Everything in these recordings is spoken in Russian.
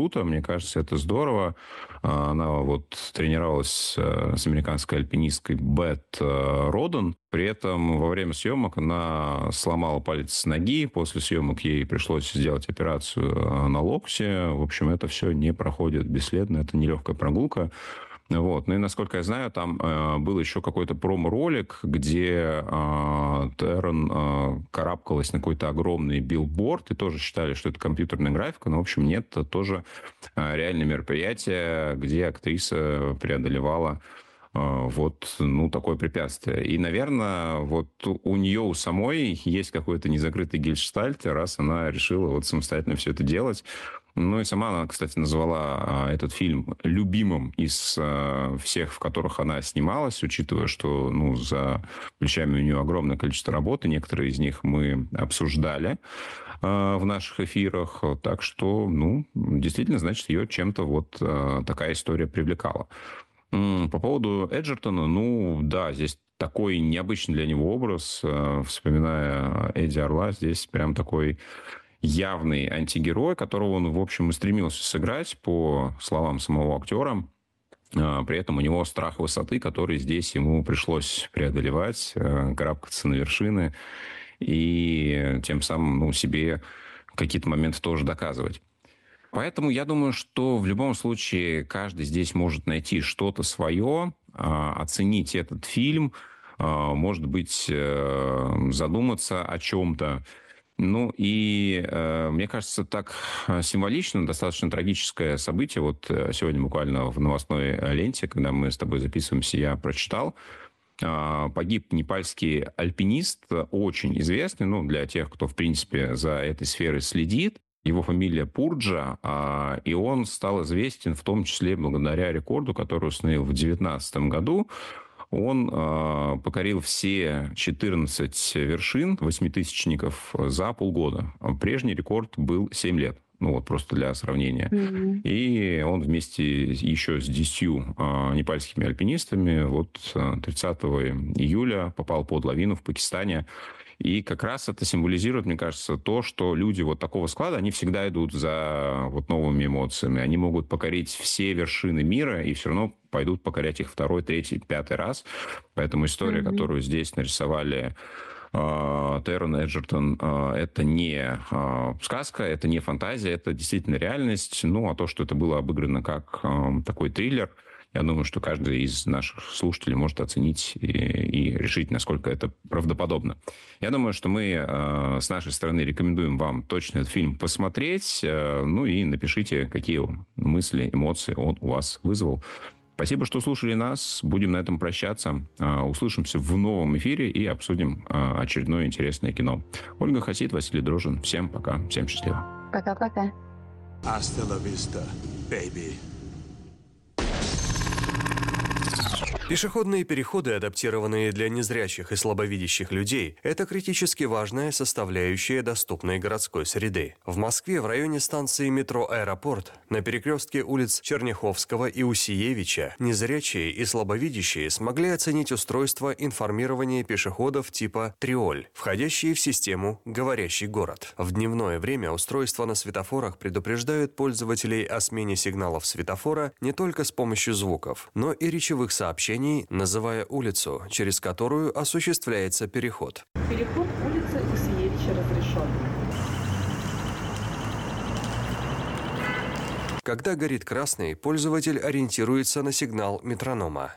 круто, мне кажется, это здорово. Она вот тренировалась с американской альпинисткой Бет Роден. При этом во время съемок она сломала палец ноги. После съемок ей пришлось сделать операцию на локте. В общем, это все не проходит бесследно. Это нелегкая прогулка. Вот. Ну и, насколько я знаю, там был еще какой-то промо-ролик, где Террен карабкалась на какой-то огромный билборд, и тоже считали, что это компьютерная графика, но, в общем, нет, это тоже реальное мероприятие, где актриса преодолевала вот, ну, такое препятствие. И, наверное, вот у нее у самой есть какой-то незакрытый гельштальт, раз она решила вот самостоятельно все это делать. Ну и сама она, кстати, назвала этот фильм любимым из всех, в которых она снималась, учитывая, что ну, за плечами у нее огромное количество работы. Некоторые из них мы обсуждали в наших эфирах. Так что, ну, действительно, значит, ее чем-то вот такая история привлекала. По поводу Эджертона, ну, да, здесь такой необычный для него образ. Вспоминая Эдди Орла, здесь прям такой явный антигерой, которого он, в общем, и стремился сыграть, по словам самого актера. При этом у него страх высоты, который здесь ему пришлось преодолевать, карабкаться на вершины и тем самым ну, себе какие-то моменты тоже доказывать. Поэтому я думаю, что в любом случае каждый здесь может найти что-то свое, оценить этот фильм, может быть, задуматься о чем-то. Ну и, мне кажется, так символично, достаточно трагическое событие. Вот сегодня буквально в новостной ленте, когда мы с тобой записываемся, я прочитал. Погиб непальский альпинист, очень известный, ну, для тех, кто, в принципе, за этой сферой следит. Его фамилия Пурджа, и он стал известен в том числе благодаря рекорду, который установил в 2019 году. Он покорил все 14 вершин восьмитысячников за полгода. Прежний рекорд был 7 лет. Ну, вот просто для сравнения. Mm-hmm. И он вместе еще с 10 непальскими альпинистами вот 30 июля попал под лавину в Пакистане. И как раз это символизирует, мне кажется, то, что люди вот такого склада, они всегда идут за вот новыми эмоциями. Они могут покорить все вершины мира и все равно пойдут покорять их второй, третий, пятый раз. Поэтому история, которую здесь нарисовали Террен Эджертон, это не сказка, это не фантазия, это действительно реальность. Ну, а то, что это было обыграно как такой триллер, я думаю, что каждый из наших слушателей может оценить и решить, насколько это правдоподобно. Я думаю, что мы с нашей стороны рекомендуем вам точно этот фильм посмотреть. Ну и напишите, какие мысли, эмоции он у вас вызвал. Спасибо, что слушали нас. Будем на этом прощаться. Услышимся в новом эфире и обсудим очередное интересное кино. Ольга Хасид, Василий Дрожжин. Всем пока. Всем счастливо. Пока-пока. Hasta la vista, baby. Пешеходные переходы, адаптированные для незрячих и слабовидящих людей, это критически важная составляющая доступной городской среды. В Москве в районе станции метро «Аэропорт» на перекрестке улиц Черняховского и Усиевича незрячие и слабовидящие смогли оценить устройство информирования пешеходов типа «Триоль», входящие в систему «Говорящий город». В дневное время устройства на светофорах предупреждают пользователей о смене сигналов светофора не только с помощью звуков, но и речевых сообщений, называя улицу, через которую осуществляется переход. Переход улицы Усиевича разрешен. Когда горит красный, пользователь ориентируется на сигнал метронома.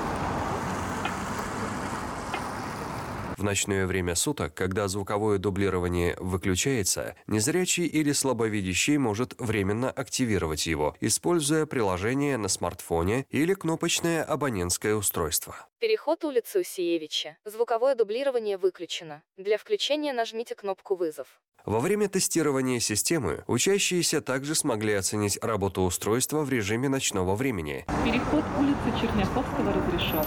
В ночное время суток, когда звуковое дублирование выключается, незрячий или слабовидящий может временно активировать его, используя приложение на смартфоне или кнопочное абонентское устройство. Переход улицы Усиевича. Звуковое дублирование выключено. Для включения нажмите кнопку «Вызов». Во время тестирования системы учащиеся также смогли оценить работу устройства в режиме ночного времени. Переход улицы Черняховского разрешен.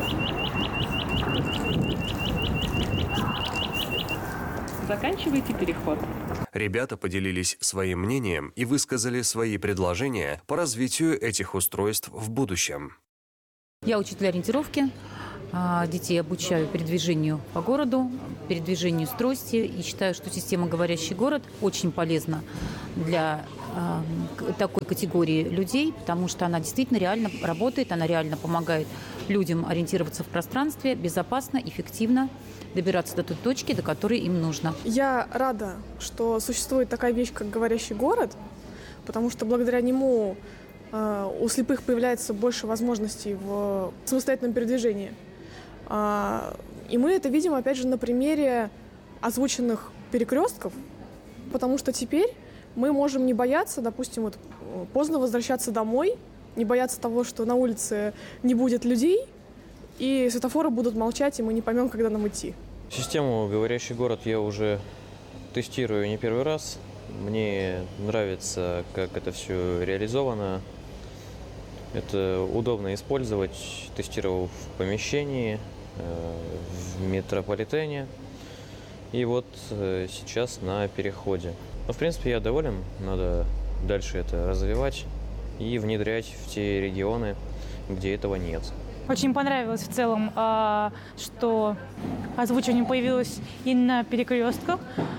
Заканчивайте переход. Ребята поделились своим мнением и высказали свои предложения по развитию этих устройств в будущем. Я учитель ориентировки. детей обучаю передвижению по городу, передвижению с трости. И считаю, что система «Говорящий город» очень полезна для такой категории людей, потому что она действительно реально работает, она реально помогает людям ориентироваться в пространстве безопасно, эффективно, добираться до той точки, до которой им нужно. Я рада, что существует такая вещь, как «Говорящий город», потому что благодаря нему у слепых появляется больше возможностей в самостоятельном передвижении. И мы это видим, опять же, на примере озвученных перекрестков, потому что теперь мы можем не бояться, допустим, вот поздно возвращаться домой, не бояться того, что на улице не будет людей, и светофоры будут молчать, и мы не поймем, когда нам идти. Систему «Говорящий город» я уже тестирую не первый раз. Мне нравится, как это все реализовано. Это удобно использовать. Тестировал в помещении, в метрополитене. И вот сейчас на переходе. Но, в принципе, я доволен. Надо дальше это развивать и внедрять в те регионы, где этого нет. Очень понравилось в целом, что озвучивание появилось и на перекрестках.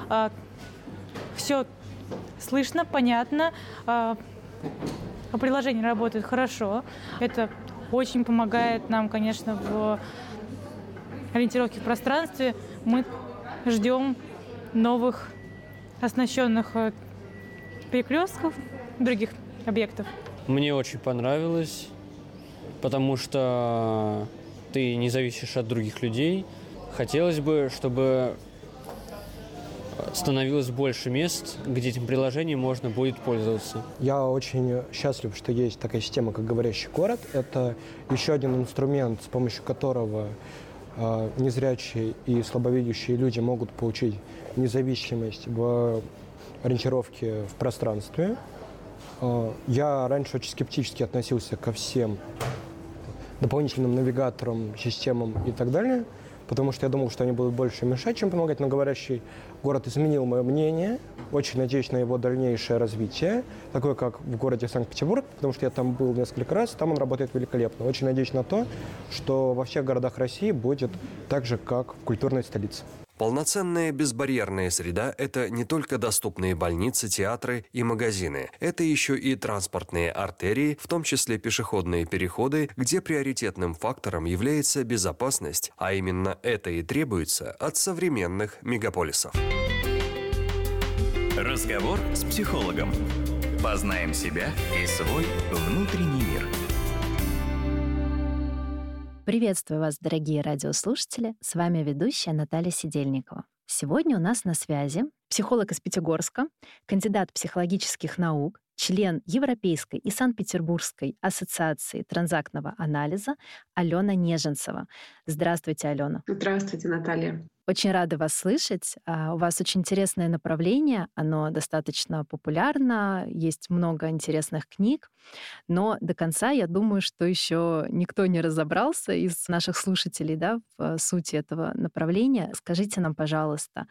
Все слышно, понятно. Приложение работает хорошо. Это очень помогает нам, конечно, в ориентировке в пространстве. Мы ждем новых оснащенных перекрестков, других объектов. Мне очень понравилось, потому что ты не зависишь от других людей. Хотелось бы, чтобы становилось больше мест, где этим приложением можно будет пользоваться. Я очень счастлив, что есть такая система, как «Говорящий город». Это еще один инструмент, с помощью которого незрячие и слабовидящие люди могут получить независимость в ориентировке в пространстве. Я раньше очень скептически относился ко всем дополнительным навигаторам, системам и так далее, потому что я думал, что они будут больше мешать, чем помогать, но «Говорящий город» изменил мое мнение. Очень надеюсь на его дальнейшее развитие, такое как в городе Санкт-Петербург, потому что я там был несколько раз, там он работает великолепно. Очень надеюсь на то, что во всех городах России будет так же, как в культурной столице. Полноценная безбарьерная среда – это не только доступные больницы, театры и магазины. Это еще и транспортные артерии, в том числе пешеходные переходы, где приоритетным фактором является безопасность, а именно это и требуется от современных мегаполисов. Разговор с психологом. Познаем себя и свой внутренний мир. Приветствую вас, дорогие радиослушатели. С вами ведущая Наталья Сидельникова. Сегодня у нас на связи психолог из Пятигорска, кандидат психологических наук, член Европейской и Санкт-Петербургской ассоциации транзактного анализа Алена Неженцева. Здравствуйте, Алена. Здравствуйте, Наталья. Очень рада вас слышать. У вас очень интересное направление, оно достаточно популярно, есть много интересных книг, но до конца, я думаю, что еще никто не разобрался из наших слушателей, да, в сути этого направления. Скажите нам, пожалуйста,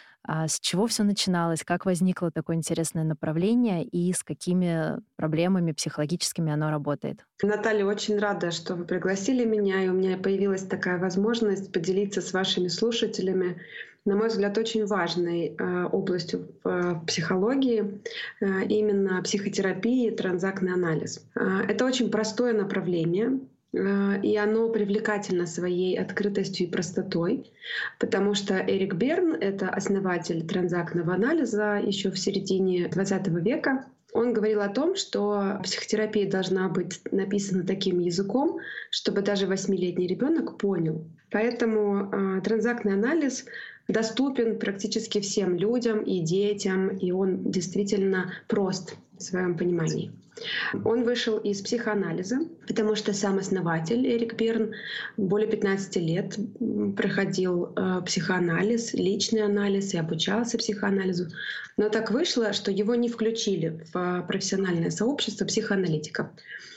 с чего все начиналось, как возникло такое интересное направление и с какими проблемами психологическими оно работает? Наталья, очень рада, что вы пригласили меня, и у меня появилась такая возможность поделиться с вашими слушателями, на мой взгляд, очень важной областью в психологии, именно психотерапии, транзактный анализ. Это очень простое направление, и оно привлекательно своей открытостью и простотой, потому что Эрик Берн — это основатель транзактного анализа еще в середине XX века. Он говорил о том, что психотерапия должна быть написана таким языком, чтобы даже 8-летний ребенок понял. Поэтому транзактный анализ доступен практически всем людям и детям, и он действительно прост в своем понимании. Он вышел из психоанализа, потому что сам основатель Эрик Берн более 15 лет проходил психоанализ, личный анализ и обучался психоанализу. Но так вышло, что его не включили в профессиональное сообщество психоаналитиков.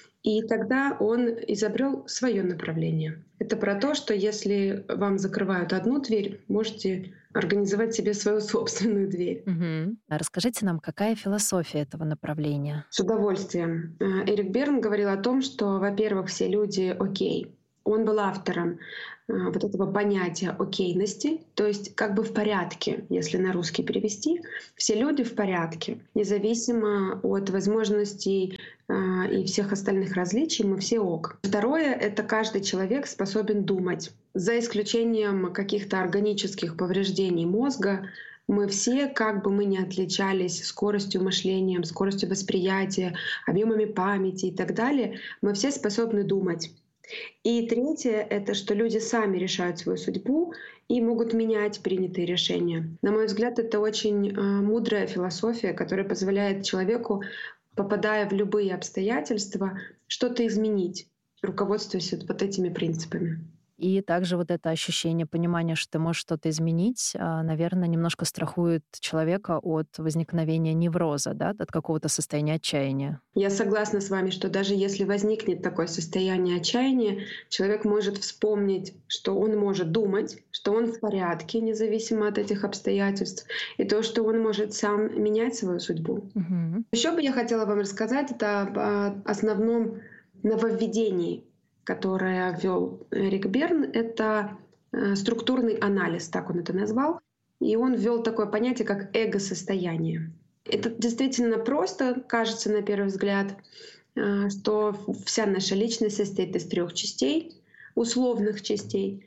И тогда он изобрел свое направление. Это про то, что если вам закрывают одну дверь, можете организовать себе свою собственную дверь. Угу. Расскажите нам, какая философия этого направления? С удовольствием. Эрик Берн говорил о том, что, во-первых, все люди окей. Он был автором вот этого понятия окейности, то есть как бы в порядке, если на русский перевести. Все люди в порядке, независимо от возможностей и всех остальных различий, мы все ок. Второе — это каждый человек способен думать. За исключением каких-то органических повреждений мозга, мы все, как бы мы ни отличались скоростью мышления, скоростью восприятия, объемами памяти и так далее, мы все способны думать. И третье — это что люди сами решают свою судьбу и могут менять принятые решения. На мой взгляд, это очень мудрая философия, которая позволяет человеку, попадая в любые обстоятельства, что-то изменить, руководствуясь вот этими принципами. И также вот это ощущение, понимание, что ты можешь что-то изменить, наверное, немножко страхует человека от возникновения невроза, да, от какого-то состояния отчаяния. Я согласна с вами, что даже если возникнет такое состояние отчаяния, человек может вспомнить, что он может думать, что он в порядке, независимо от этих обстоятельств, и то, что он может сам менять свою судьбу. Еще бы я хотела вам рассказать это об основном нововведении, которое ввел Эрик Берн. Это структурный анализ, так он это назвал. И он ввел такое понятие, как эго-состояние. Это действительно просто, кажется на первый взгляд, что вся наша личность состоит из 3 частей, условных частей.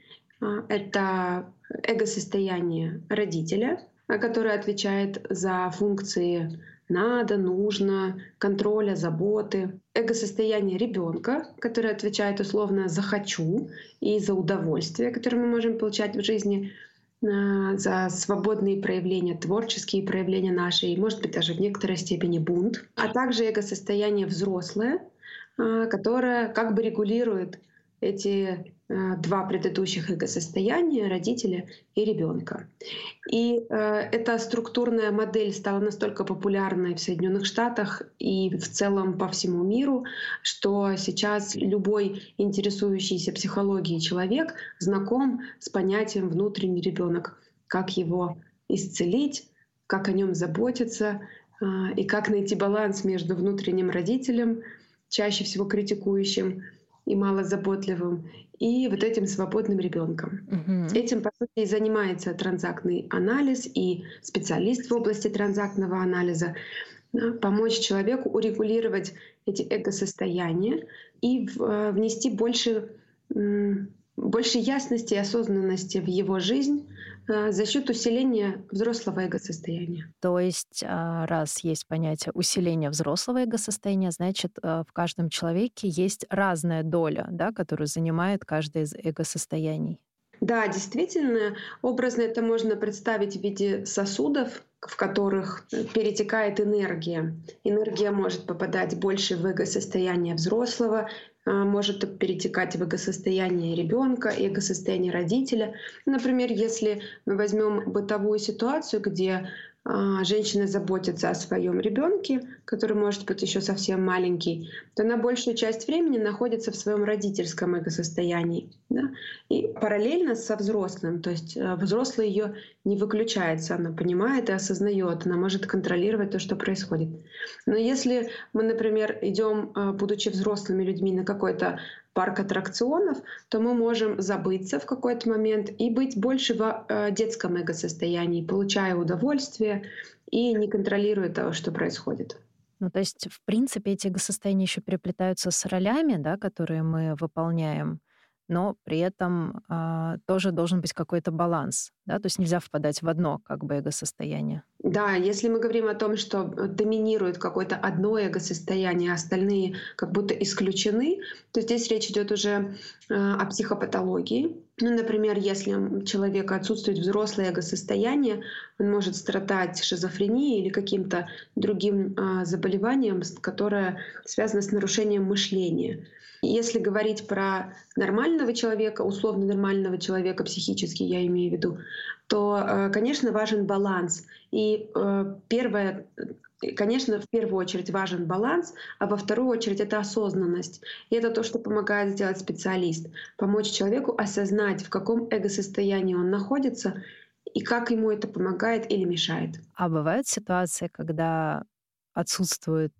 Это эго-состояние родителя, которое отвечает за функции надо, нужно, контроля, заботы. Эго-состояние ребенка, которое отвечает условно за «хочу» и за удовольствие, которое мы можем получать в жизни, за свободные проявления, творческие проявления наши, и, может быть, даже в некоторой степени бунт. А также эго-состояние взрослое, которое как бы регулирует эти 2 предыдущих эго-состояния — родителя и ребенка. И эта структурная модель стала настолько популярной в Соединенных Штатах и в целом по всему миру, что сейчас любой интересующийся психологией человек знаком с понятием «внутренний ребенок», как его исцелить, как о нем заботиться и как найти баланс между внутренним родителем, чаще всего критикующим и малозаботливым, и вот этим свободным ребенком. Этим, по сути, и занимается транзактный анализ и специалист в области транзактного анализа. Помочь человеку урегулировать эти эго-состояния и внести больше ясности и осознанности в его жизнь за счет усиления взрослого эго-состояния. То есть, раз есть понятие усиления взрослого эго-состояния, значит, в каждом человеке есть разная доля, да, которую занимает каждое из эго-состояний. Да, действительно, образно это можно представить в виде сосудов, в которых перетекает энергия. Энергия может попадать больше в эго-состояние взрослого, может перетекать в эго-состояние ребенка, эго-состояние родителя. Например, если мы возьмем бытовую ситуацию, где женщина заботится о своем ребенке, который может быть еще совсем маленький, то она большую часть времени находится в своем родительском эго-состоянии. Да? И параллельно со взрослым, то есть взрослый ее не выключается, она понимает и осознает, она может контролировать то, что происходит. Но если мы, например, идем, будучи взрослыми людьми, на какой-то парк аттракционов, то мы можем забыться в какой-то момент и быть больше в детском эго-состоянии, получая удовольствие и не контролируя того, что происходит. Ну, то есть, в принципе, эти эго-состояния еще переплетаются с ролями, да, которые мы выполняем, но при этом тоже должен быть какой-то баланс, да, то есть нельзя впадать в одно как бы эго-состояние. Да, если мы говорим о том, что доминирует какое-то одно эго-состояние, а остальные как будто исключены, то здесь речь идет уже о психопатологии. Ну, например, если у человека отсутствует взрослое эго-состояние, он может страдать шизофренией или каким-то другим заболеванием, которое связано с нарушением мышления. Если говорить про нормального человека, условно нормального человека, психически я имею в виду, то, конечно, важен баланс. И первое, конечно, в первую очередь важен баланс, а во вторую очередь это осознанность. И это то, что помогает сделать специалист. Помочь человеку осознать, в каком эго-состоянии он находится и как ему это помогает или мешает. А бывают ситуации, когда отсутствует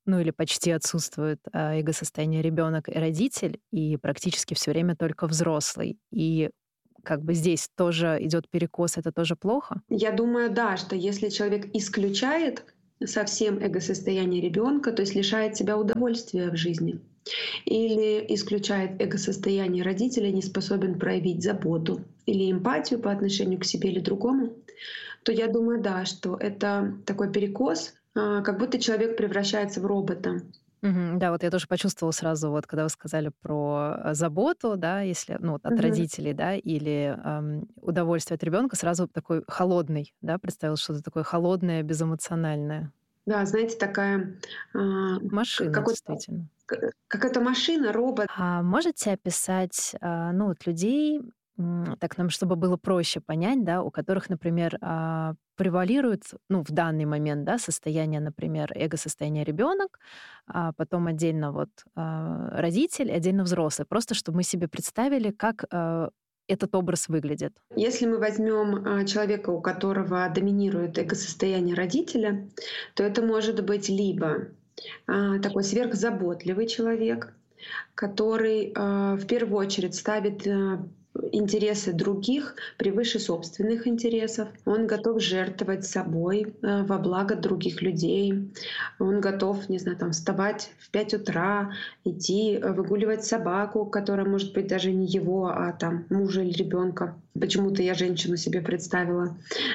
ну или почти отсутствует эго-состояние ребенок и родитель, и практически все время только взрослый. И как бы здесь тоже идет перекос, это тоже плохо? Я думаю, да, что если человек исключает совсем эго-состояние ребенка, то есть лишает себя удовольствия в жизни, или исключает эго-состояние родителя, не способен проявить заботу или эмпатию по отношению к себе или другому, то я думаю, да, что это такой перекос, как будто человек превращается в робота. Да, вот я тоже почувствовала сразу, вот когда вы сказали про заботу, да, если от Мгм. родителей, да, или удовольствие от ребенка, сразу такой холодный, да, представил что-то такое холодное, безэмоциональное. Да, знаете, такая Машина, какой-то действительно. какая-то машина, робот. А можете описать, людей, так нам, чтобы было проще понять, да, у которых, например, превалирует, в данный момент, да, состояние, например, эго-состояние ребенок, а потом отдельно родитель, отдельно взрослый, просто чтобы мы себе представили, как этот образ выглядит. Если мы возьмем человека, у которого доминирует эго-состояние родителя, то это может быть либо такой сверхзаботливый человек, который в первую очередь ставит интересы других превыше собственных интересов. Он готов жертвовать собой во благо других людей. Он готов, не знаю, вставать в 5 утра, идти выгуливать собаку, которая может быть даже не его, а мужа или ребенка. Почему-то я женщину себе представила.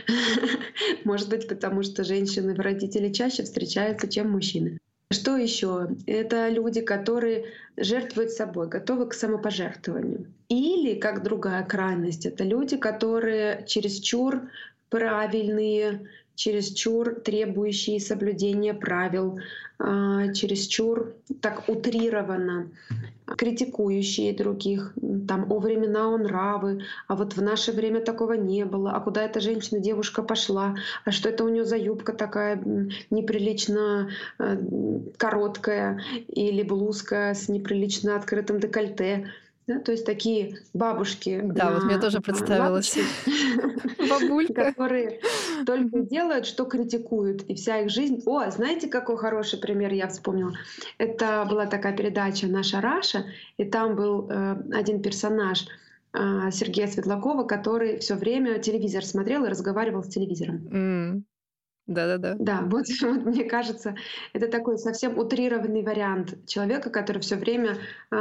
Может быть, потому что женщины в родители чаще встречаются, чем мужчины. Что еще? Это люди, которые жертвуют собой, готовы к самопожертвованию. Или, как другая крайность, это люди, которые чересчур правильные, чересчур требующие соблюдения правил, чересчур так утрированно критикующие других, о времена о нравы, а вот в наше время такого не было, а куда эта женщина, девушка пошла, а что это у нее за юбка такая неприлично короткая или блузка с неприлично открытым декольте. Да, то есть такие бабушки. Да, вот мне тоже представилась бабулька. Которые только и делают, что критикуют. И вся их жизнь... О, знаете, какой хороший пример я вспомнила? Это была такая передача «Наша Раша», и там был один персонаж Сергея Светлакова, который все время телевизор смотрел и разговаривал с телевизором. Да-да-да. Да, вот мне кажется, это такой совсем утрированный вариант человека, который все время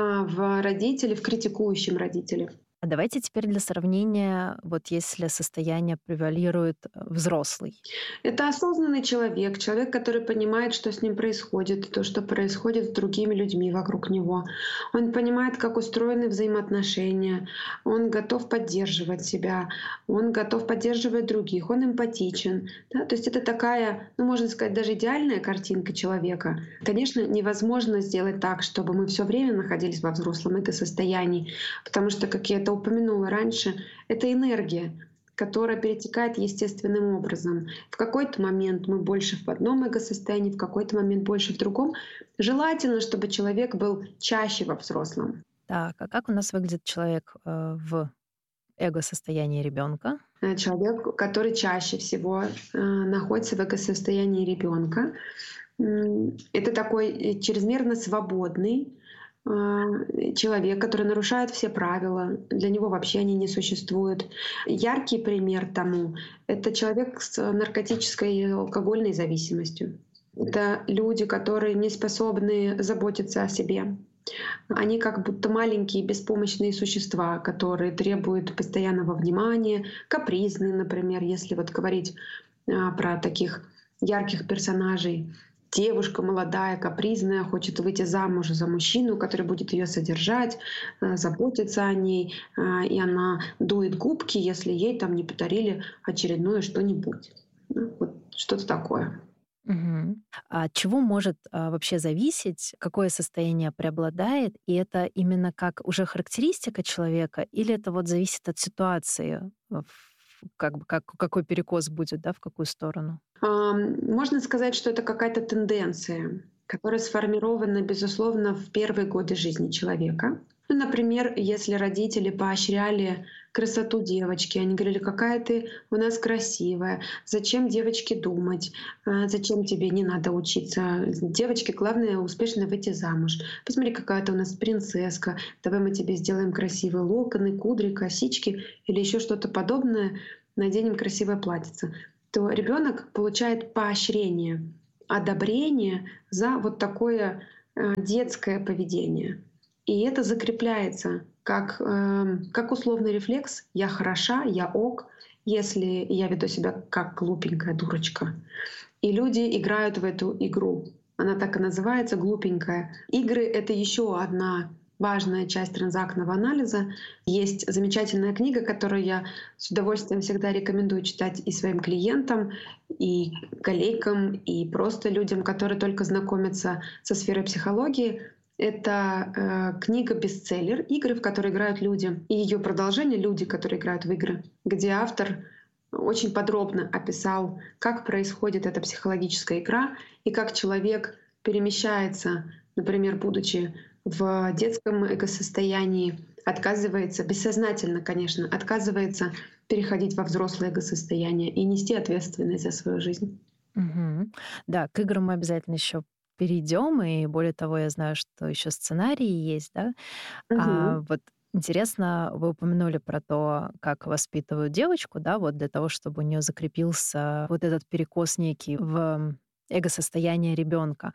в родителе, в критикующем родителе. А давайте теперь для сравнения, если состояние превалирует взрослый. Это осознанный человек, который понимает, что с ним происходит, то, что происходит с другими людьми вокруг него. Он понимает, как устроены взаимоотношения, он готов поддерживать себя, он готов поддерживать других, он эмпатичен. Да? То есть это такая, можно сказать, даже идеальная картинка человека. Конечно, невозможно сделать так, чтобы мы все время находились во взрослом состоянии, потому что, как я это упомянула раньше, это энергия, которая перетекает естественным образом. В какой-то момент мы больше в одном эго-состоянии, в какой-то момент больше в другом. Желательно, чтобы человек был чаще во взрослом. Так, а как у нас выглядит человек в эго-состоянии ребенка? Человек, который чаще всего находится в эго-состоянии ребенка, это такой чрезмерно свободный человек, который нарушает все правила, для него вообще они не существуют. Яркий пример тому — это человек с наркотической и алкогольной зависимостью. Это люди, которые не способны заботиться о себе. Они как будто маленькие беспомощные существа, которые требуют постоянного внимания, капризные, например, если говорить про таких ярких персонажей. Девушка молодая, капризная, хочет выйти замуж за мужчину, который будет ее содержать, заботиться о ней, и она дует губки, если ей не подарили очередное что-нибудь. Вот что-то такое. Угу. А от чего может вообще зависеть, какое состояние преобладает, и это именно как уже характеристика человека, или это зависит от ситуации, какой перекос будет, да, в какую сторону? Можно сказать, что это какая-то тенденция, которая сформирована, безусловно, в первые годы жизни человека. Ну, например, если родители поощряли красоту девочки, они говорили, какая ты у нас красивая, зачем девочке думать, зачем тебе не надо учиться, девочке главное успешно выйти замуж. Посмотри, какая ты у нас принцесска, давай мы тебе сделаем красивые локоны, кудри, косички или еще что-то подобное, наденем красивое платьице. То ребенок получает поощрение, одобрение за вот такое детское поведение. И это закрепляется как условный рефлекс «я хороша», «я ок», если я веду себя как глупенькая дурочка. И люди играют в эту игру. Она так и называется «глупенькая». Игры — это еще одна важная часть транзактного анализа. Есть замечательная книга, которую я с удовольствием всегда рекомендую читать и своим клиентам, и коллегам, и просто людям, которые только знакомятся со сферой психологии. Это книга-бестселлер «Игры, в которые играют люди». И ее продолжение «Люди, которые играют в игры», где автор очень подробно описал, как происходит эта психологическая игра и как человек перемещается, например, будучи в детском эго-состоянии, отказывается, бессознательно, конечно, отказывается переходить во взрослое эго-состояние и нести ответственность за свою жизнь. Мгм. Да, к играм мы обязательно еще перейдем, и более того, я знаю, что еще сценарии есть, да. Вот интересно, вы упомянули про то, как воспитывают девочку, да, вот для того, чтобы у нее закрепился вот этот перекос некий в эго-состояние ребенка.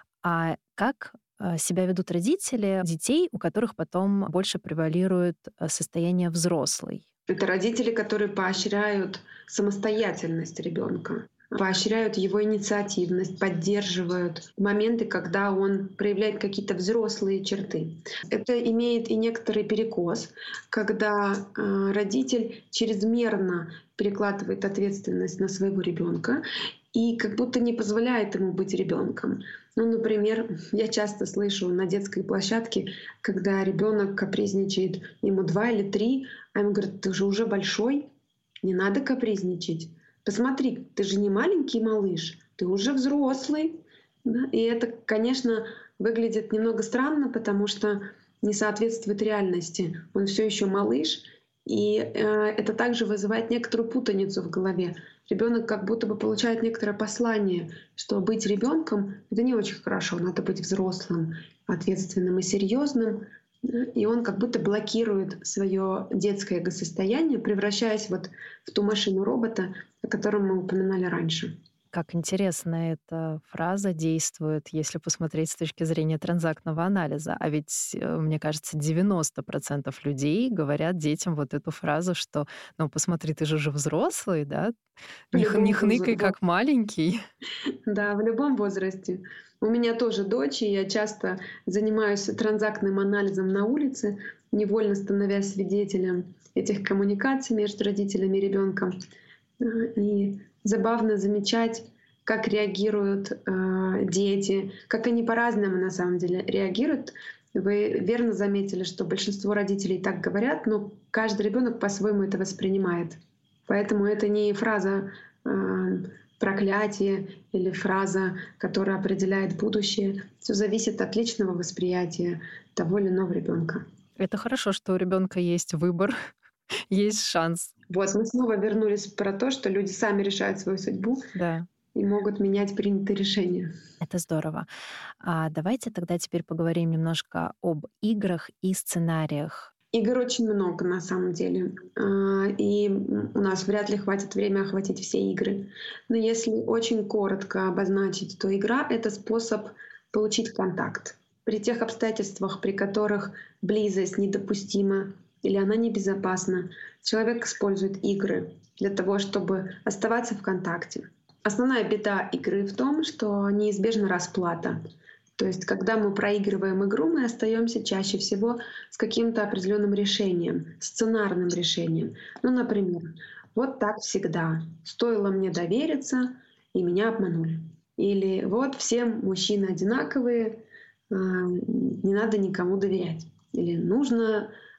А как себя ведут родители детей, у которых потом больше превалирует состояние взрослый? Это родители, которые поощряют самостоятельность ребенка, поощряют его инициативность, поддерживают моменты, когда он проявляет какие-то взрослые черты. Это имеет и некоторый перекос, когда родитель чрезмерно перекладывает ответственность на своего ребенка и как будто не позволяет ему быть ребенком. Ну, например, я часто слышу на детской площадке, когда ребенок капризничает, ему 2 или 3, а ему говорят: ты же уже большой, не надо капризничать. Посмотри, ты же не маленький малыш, ты уже взрослый. Да? И это, конечно, выглядит немного странно, потому что не соответствует реальности. Он все еще малыш, и это также вызывает некоторую путаницу в голове. Ребенок как будто бы получает некоторое послание, что быть ребенком — это не очень хорошо, надо быть взрослым, ответственным и серьезным. И он как будто блокирует свое детское эго-состояние, превращаясь вот в ту машину робота, о котором мы упоминали раньше. Как интересно эта фраза действует, если посмотреть с точки зрения транзактного анализа. А ведь, мне кажется, 90% людей говорят детям вот эту фразу, что «ну, посмотри, ты же уже взрослый, да? Не хныкай, как маленький». Да, в любом возрасте. У меня тоже дочь, и я часто занимаюсь транзактным анализом на улице, невольно становясь свидетелем этих коммуникаций между родителями и ребенком. И забавно замечать, как реагируют дети, как они по-разному на самом деле реагируют. Вы верно заметили, что большинство родителей так говорят, но каждый ребенок по-своему это воспринимает. Поэтому это не фраза проклятие или фраза, которая определяет будущее. Все зависит от личного восприятия того или иного ребенка. Это хорошо, что у ребенка есть выбор, есть шанс. Вот мы снова вернулись про то, что люди сами решают свою судьбу. Да. И могут менять принятые решения. Это здорово. Давайте тогда теперь поговорим немножко об играх и сценариях. Игр очень много на самом деле. И у нас вряд ли хватит времени охватить все игры. Но если очень коротко обозначить, то игра — это способ получить контакт. При тех обстоятельствах, при которых близость недопустима или она небезопасна, человек использует игры для того, чтобы оставаться в контакте. Основная беда игры в том, что неизбежна расплата. То есть, когда мы проигрываем игру, мы остаемся чаще всего с каким-то определенным решением, сценарным решением. Ну, например, вот так всегда. Стоило мне довериться, и меня обманули. Или вот все мужчины одинаковые, не надо никому доверять. Или нужно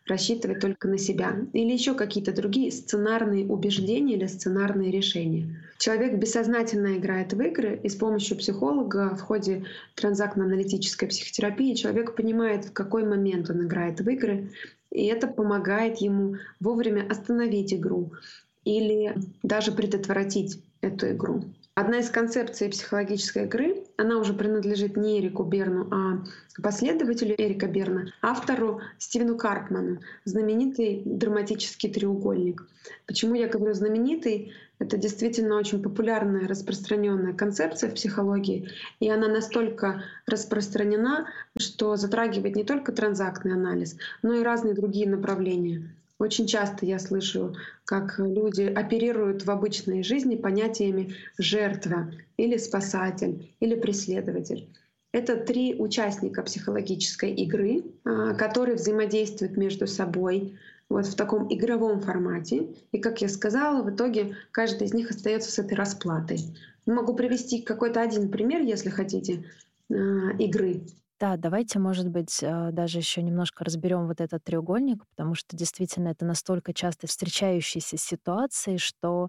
рассчитывать только на себя. Или еще какие-то другие сценарные убеждения или сценарные решения. Человек бессознательно играет в игры, и с помощью психолога в ходе транзактно-аналитической психотерапии человек понимает, в какой момент он играет в игры, и это помогает ему вовремя остановить игру или даже предотвратить эту игру. Одна из концепций психологической игры, она уже принадлежит не Эрику Берну, а последователю Эрика Берна, автору Стивену Карпману, знаменитый драматический треугольник. Почему я говорю знаменитый? Это действительно очень популярная, распространенная концепция в психологии, и она настолько распространена, что затрагивает не только транзактный анализ, но и разные другие направления. Очень часто я слышу, как люди оперируют в обычной жизни понятиями «жертва» или «спасатель» или «преследователь». Это 3 участника психологической игры, которые взаимодействуют между собой вот в таком игровом формате. И, как я сказала, в итоге каждый из них остается с этой расплатой. Могу привести какой-то один пример, если хотите, игры. Да, давайте, может быть, даже еще немножко разберем вот этот треугольник, потому что действительно это настолько часто встречающиеся ситуации, что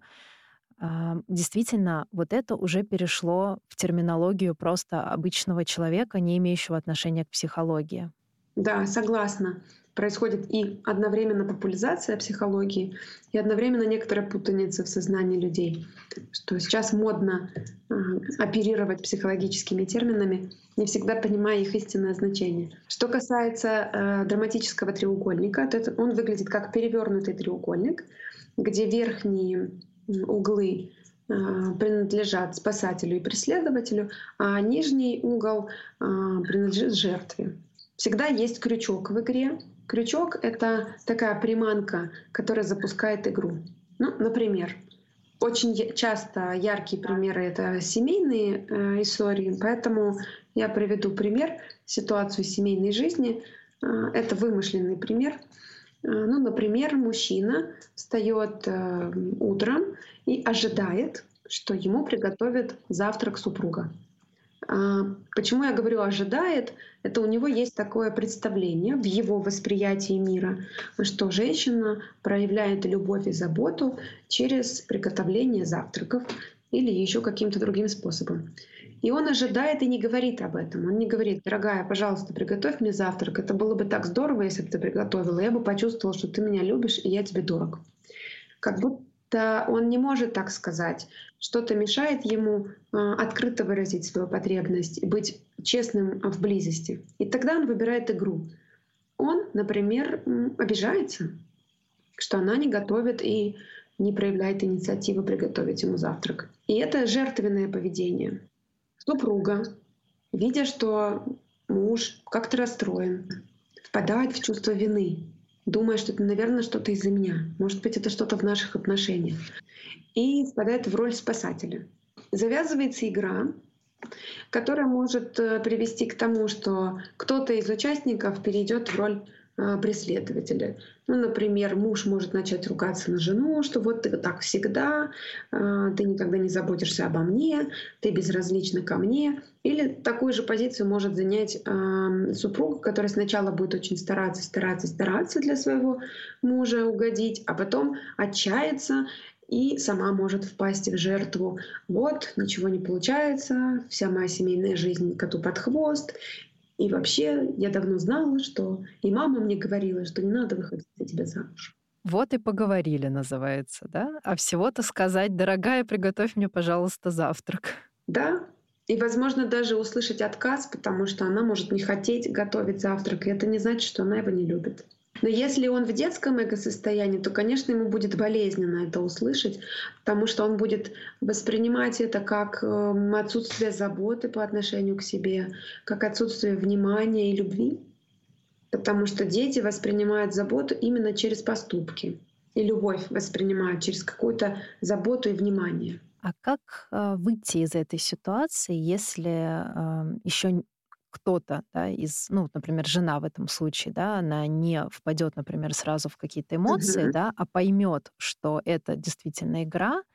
действительно вот это уже перешло в терминологию просто обычного человека, не имеющего отношения к психологии. Да, согласна. Происходит и одновременно популяризация психологии, и одновременно некоторая путаница в сознании людей, что сейчас модно оперировать психологическими терминами, не всегда понимая их истинное значение. Что касается драматического треугольника, то он выглядит как перевернутый треугольник, где верхние углы принадлежат спасателю и преследователю, а нижний угол принадлежит жертве. Всегда есть крючок в игре. Крючок — это такая приманка, которая запускает игру. Ну, например, очень часто яркие примеры — это семейные истории, поэтому я приведу пример, ситуацию семейной жизни. Это вымышленный пример. Ну, например, мужчина встает утром и ожидает, что ему приготовят завтрак супруга. Почему я говорю «ожидает»? Это у него есть такое представление в его восприятии мира, что женщина проявляет любовь и заботу через приготовление завтраков или еще каким-то другим способом. И он ожидает и не говорит об этом. Он не говорит: «Дорогая, пожалуйста, приготовь мне завтрак. Это было бы так здорово, если бы ты приготовила. Я бы почувствовала, что ты меня любишь, и я тебе дорог». Как будто он не может так сказать. Что-то мешает ему открыто выразить свою потребность и быть честным в близости. И тогда он выбирает игру. Он, например, обижается, что она не готовит и не проявляет инициативу приготовить ему завтрак. И это жертвенное поведение. Супруга, видя, что муж как-то расстроен, впадает в чувство вины, думая, что это, наверное, что-то из-за меня. Может быть, это что-то в наших отношениях. И впадает в роль спасателя. Завязывается игра, которая может привести к тому, что кто-то из участников перейдет в роль преследователя. Ну, например, муж может начать ругаться на жену, что вот ты так всегда, ты никогда не заботишься обо мне, ты безразлична ко мне. Или такую же позицию может занять супруга, которая сначала будет очень стараться для своего мужа угодить, а потом отчаяться и сама может впасть в жертву. Вот, ничего не получается, вся моя семейная жизнь коту под хвост. И вообще, я давно знала, что и мама мне говорила, что не надо выходить за тебя замуж. Вот и поговорили, называется, да? А всего-то сказать: «Дорогая, приготовь мне, пожалуйста, завтрак». Да, и, возможно, даже услышать отказ, потому что она может не хотеть готовить завтрак, и это не значит, что она его не любит. Но если он в детском эго-состоянии, то, конечно, ему будет болезненно это услышать, потому что он будет воспринимать это как отсутствие заботы по отношению к себе, как отсутствие внимания и любви. Потому что дети воспринимают заботу именно через поступки, и любовь воспринимают через какую-то заботу и внимание. А как выйти из этой ситуации, если еще кто-то, да, ну, например, жена в этом случае, да, она не впадет, например, сразу в какие-то эмоции, да, а поймет, что это действительно игра,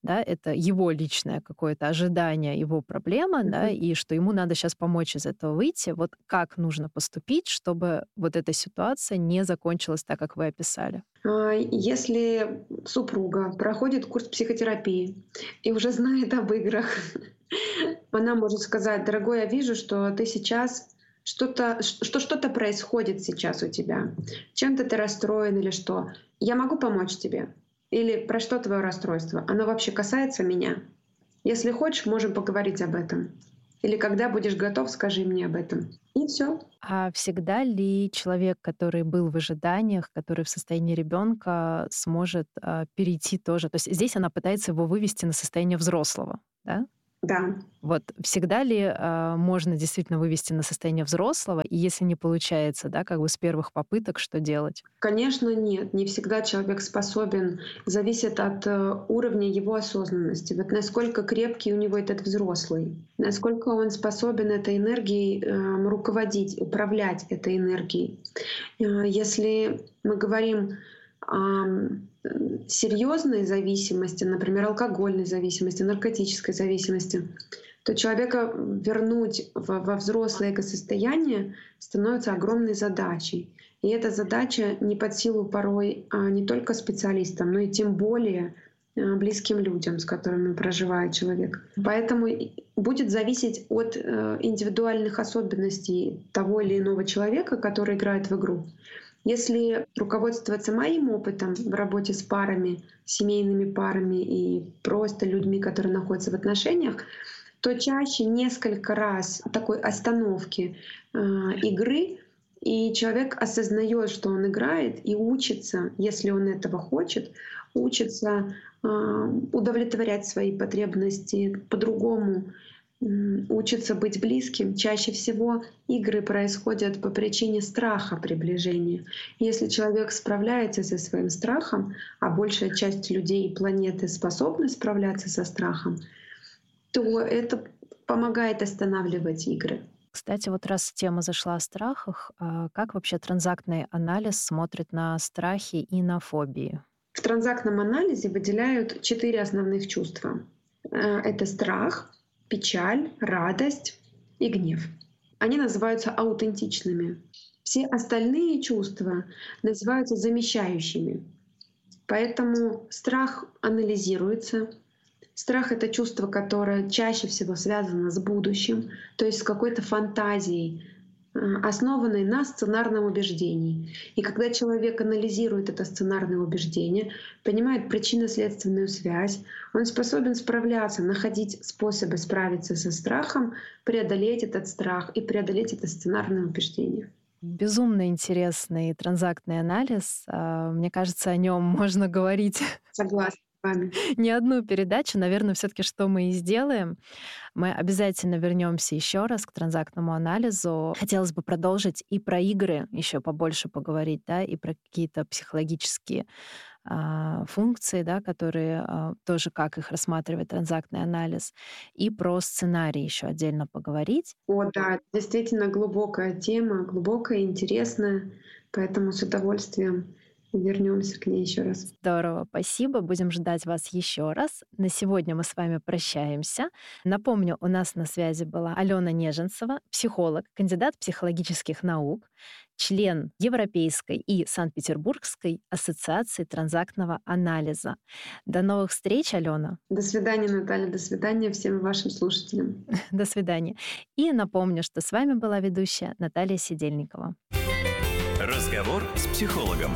да, это его личное какое-то ожидание, его проблема, да, и что ему надо сейчас помочь из этого выйти. Вот как нужно поступить, чтобы вот эта ситуация не закончилась так, как вы описали? Если супруга проходит курс психотерапии и уже знает об играх, она может сказать: дорогой, я вижу, что ты сейчас что-то происходит сейчас у тебя. Чем-то ты расстроен или что? Я могу помочь тебе? Или про что твое расстройство? Оно вообще касается меня? Если хочешь, можем поговорить об этом. Или когда будешь готов, скажи мне об этом. И все. А всегда ли человек, который был в ожиданиях, который в состоянии ребенка, сможет перейти тоже? То есть здесь она пытается его вывести на состояние взрослого, да? Да. Вот всегда ли можно действительно вывести на состояние взрослого? И если не получается, да, как бы с первых попыток, что делать? Конечно, нет. Не всегда человек способен. Зависит от уровня его осознанности. Вот насколько крепкий у него этот взрослый, насколько он способен этой энергией руководить, управлять этой энергией. Если мы говорим о серьезной зависимости, например, алкогольной зависимости, наркотической зависимости, то человека вернуть во взрослое эго-состояние становится огромной задачей. И эта задача не под силу порой не только специалистам, но и тем более близким людям, с которыми проживает человек. Поэтому будет зависеть от индивидуальных особенностей того или иного человека, который играет в игру. Если руководствоваться моим опытом в работе с парами, семейными парами и просто людьми, которые находятся в отношениях, то чаще несколько раз такой остановки игры, и человек осознает, что он играет, и учится, если он этого хочет, учится удовлетворять свои потребности по-другому, учится быть близким. Чаще всего игры происходят по причине страха приближения. Если человек справляется со своим страхом, а большая часть людей и планеты способны справляться со страхом, то это помогает останавливать игры. Кстати, вот раз тема зашла о страхах, как вообще транзактный анализ смотрит на страхи и на фобии? В транзактном анализе выделяют 4 основных чувства. Это страх, печаль, радость и гнев. Они называются аутентичными. Все остальные чувства называются замещающими. Поэтому страх анализируется. Страх — это чувство, которое чаще всего связано с будущим, то есть с какой-то фантазией, основанной на сценарном убеждении. И когда человек анализирует это сценарное убеждение, понимает причинно-следственную связь, он способен справляться, находить способы справиться со страхом, преодолеть этот страх и преодолеть это сценарное убеждение. Безумно интересный транзактный анализ. Мне кажется, о нем можно говорить. Согласна. Не одну передачу, наверное, все-таки что мы и сделаем. Мы обязательно вернемся еще раз к транзактному анализу. Хотелось бы продолжить и про игры еще побольше поговорить, да, и про какие-то психологические функции, да, которые тоже как их рассматривает транзактный анализ, и про сценарий еще отдельно поговорить. О, да, действительно глубокая тема, глубокая, интересная, поэтому с удовольствием вернемся к ней еще раз. Здорово, спасибо. Будем ждать вас еще раз. На сегодня мы с вами прощаемся. Напомню, у нас на связи была Алена Неженцева, психолог, кандидат психологических наук, член Европейской и Санкт-Петербургской ассоциации транзактного анализа. До новых встреч, Алена. До свидания, Наталья. До свидания всем вашим слушателям. До свидания. И напомню, что с вами была ведущая Наталья Сидельникова. Разговор с психологом.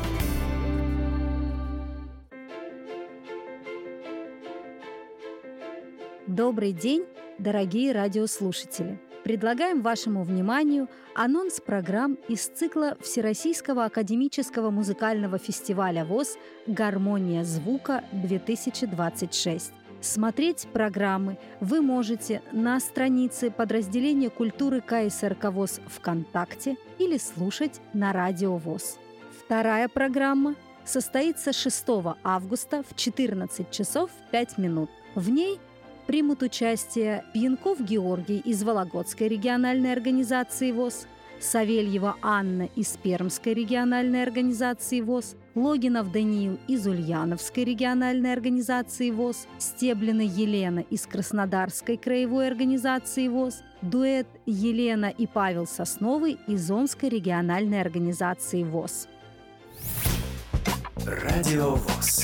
Добрый день, дорогие радиослушатели! Предлагаем вашему вниманию анонс программ из цикла Всероссийского академического музыкального фестиваля ВОС «Гармония звука-2026». Смотреть программы вы можете на странице подразделения культуры КСРК ВОС ВКонтакте или слушать на радио ВОС. Вторая программа состоится 6 августа в 14 часов 5 минут. В ней примут участие Пьянков Георгий из Вологодской региональной организации ВОС, Савельева Анна из Пермской региональной организации ВОС, Логинов Даниил из Ульяновской региональной организации ВОС, Стеблина Елена из Краснодарской краевой организации ВОС, дуэт Елена и Павел Сосновый из Омской региональной организации ВОС. Радио ВОС.